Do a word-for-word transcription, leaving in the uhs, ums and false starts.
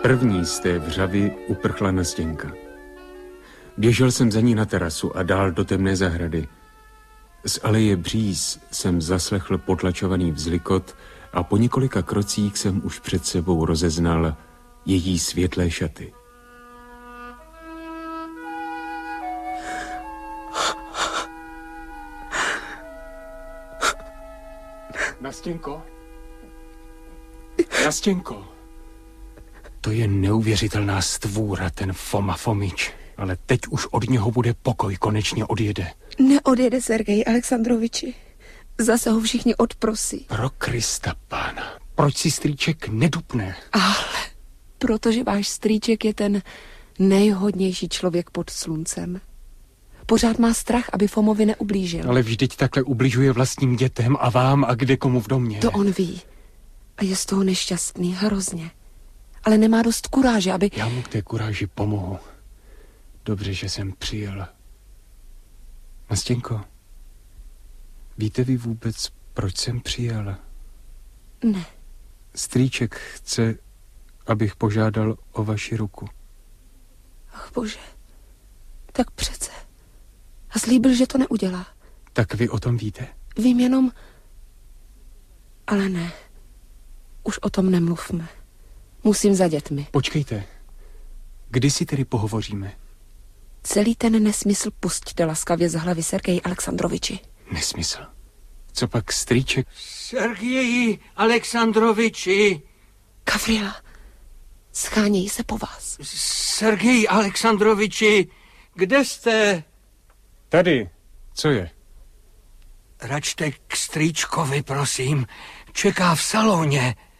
První z té vřavy uprchla Nastěnka. Běžel jsem za ní na terasu a dál do temné zahrady. Z aleje bříz jsem zaslechl potlačovaný vzlikot a po několika krocích jsem už před sebou rozeznal její světlé šaty. Nastěnko? Nastěnko? To je neuvěřitelná stvůra, ten Foma Fomič. Ale teď už od něho bude pokoj, konečně odjede. Neodjede, Sergej Alexandroviči. Zase ho všichni odprosí. Pro Krista pána. Proč si strýček nedupne? Ale protože váš strýček je ten nejhodnější člověk pod sluncem. Pořád má strach, aby Fomovi neublížil. Ale vždyť takhle ubližuje vlastním dětem a vám a kde komu v domě. To on ví. A je z toho nešťastný, hrozně. Ale nemá dost kuráže, aby... Já mu k té kuráži pomohu. Dobře, že jsem přijel. Nastěnko, víte vy vůbec, proč jsem přijel? Ne. Strýček chce, abych požádal o vaši ruku. Ach bože, tak přece. A slíbil, že to neudělá. Tak vy o tom víte? Vím jenom... Ale ne. Už o tom nemluvme. Musím za dětmi. Počkejte. Kdy si tedy pohovoříme? Celý ten nesmysl pusťte laskavě z hlavy, Sergeji Alexandroviči. Nesmysl? Co pak strýček? Sergeji Alexandroviči! Gavrila, schánějí se po vás. Sergeji Alexandroviči, kde jste? Tady. Co je? Račte k strýčkovi, prosím. Čeká v salóně.